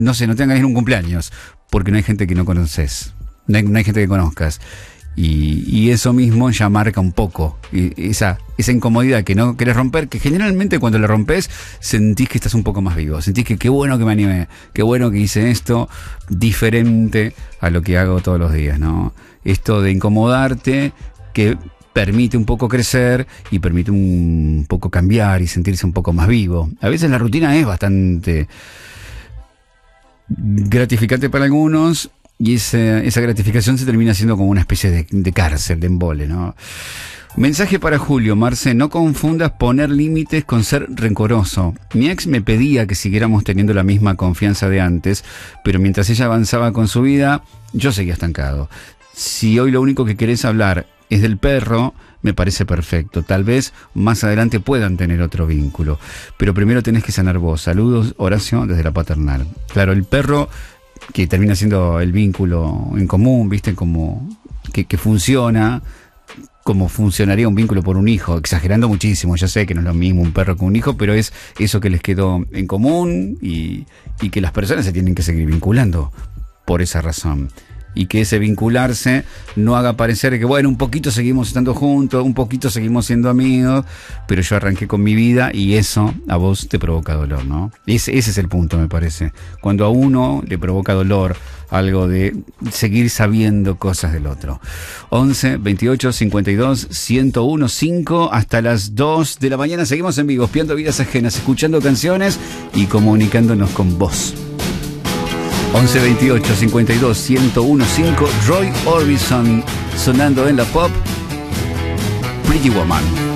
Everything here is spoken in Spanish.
no sé, no tengas ir a un cumpleaños, porque no hay gente que no conoces, no hay gente que conozcas. Y eso mismo ya marca un poco esa incomodidad que no querés romper, que generalmente cuando la rompes sentís que estás un poco más vivo, sentís que qué bueno que me animé, qué bueno que hice esto diferente a lo que hago todos los días, ¿no? Esto de incomodarte que permite un poco crecer y permite un poco cambiar y sentirse un poco más vivo. A veces la rutina es bastante gratificante para algunos, y esa gratificación se termina siendo como una especie de cárcel, de embole, ¿no? Mensaje para Julio. Marce, no confundas poner límites con ser rencoroso. Mi ex me pedía que siguiéramos teniendo la misma confianza de antes, pero mientras ella avanzaba con su vida, yo seguía estancado. Si hoy lo único que querés hablar es del perro, me parece perfecto. Tal vez más adelante puedan tener otro vínculo, pero primero tenés que sanar vos. Saludos, Horacio, desde la Paternal. Claro, el perro, que termina siendo el vínculo en común, ¿viste? Como que funciona como funcionaría un vínculo por un hijo, exagerando muchísimo. Ya sé que no es lo mismo un perro que un hijo, pero es eso que les quedó en común y que las personas se tienen que seguir vinculando por esa razón. Y que ese vincularse no haga parecer que, bueno, un poquito seguimos estando juntos, un poquito seguimos siendo amigos, pero yo arranqué con mi vida y eso a vos te provoca dolor, ¿no? Ese es el punto, me parece. Cuando a uno le provoca dolor algo de seguir sabiendo cosas del otro. 11 28 52 101 5 hasta las 2 de la mañana. Seguimos en vivo, espiando vidas ajenas, escuchando canciones y comunicándonos con vos. 11 28 52 101 5. Roy Orbison sonando en la pop. Pretty Woman.